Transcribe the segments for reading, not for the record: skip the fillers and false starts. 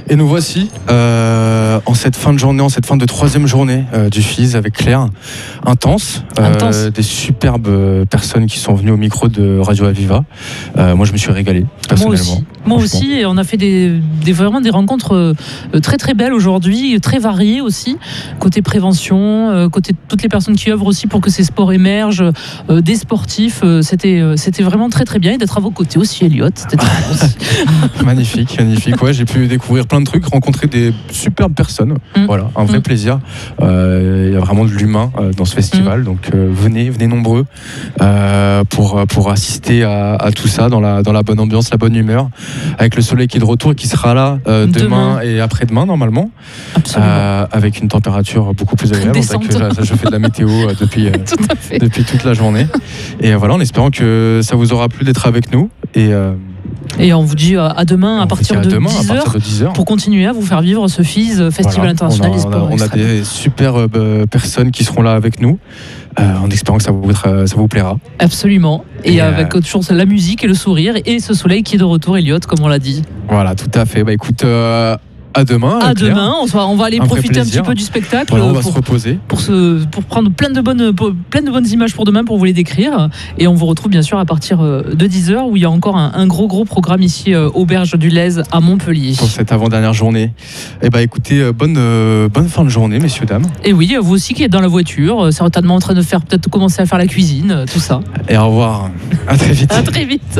Et nous voici en cette fin de journée, en cette fin de troisième journée du FIS avec Claire. Intense. Des superbes personnes qui sont venues au micro de Radio Aviva. Moi, je me suis régalé, personnellement. Moi aussi, et on a fait vraiment des rencontres très très belles aujourd'hui, très variées aussi, côté prévention, côté toutes les personnes qui œuvrent aussi pour que ces sports émergent, des sportifs, c'était vraiment très très bien, et d'être à vos côtés aussi, Elliot. Magnifique. Ouais, j'ai pu découvrir plein de trucs, rencontrer des superbes personnes. Voilà, un vrai plaisir. Il y a vraiment de l'humain dans ce festival, donc venez nombreux pour assister à tout ça dans la bonne ambiance, la bonne humeur, avec le soleil qui est de retour et qui sera là demain et après-demain normalement, avec une température beaucoup plus agréable. Je fais de la météo depuis toute la journée, et voilà, en espérant que ça vous aura plu d'être avec nous, et on vous dit à demain à partir de 10h pour continuer à vous faire vivre ce FIS, Festival International des Sports Extrêmes. On a des superbes personnes qui seront là avec nous, en espérant que ça vous plaira. Absolument. Et avec toujours la musique et le sourire et ce soleil qui est de retour, Elliot, comme on l'a dit. Voilà, tout à fait. Écoute, à demain. Demain, on va aller profiter un petit peu du spectacle. Voilà, on va se reposer. Pour prendre plein de bonnes images pour demain, pour vous les décrire. Et on vous retrouve bien sûr à partir de 10h, où il y a encore un gros programme ici, Auberge du Lez à Montpellier. Pour cette avant-dernière journée. Écoutez, bonne fin de journée, messieurs, dames. Et oui, vous aussi qui êtes dans la voiture, certainement en train de peut-être commencer à faire la cuisine, tout ça. Et au revoir. À très vite. À très vite.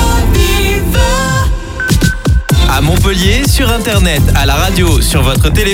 À Montpellier, sur Internet, à la radio, sur votre téléphone.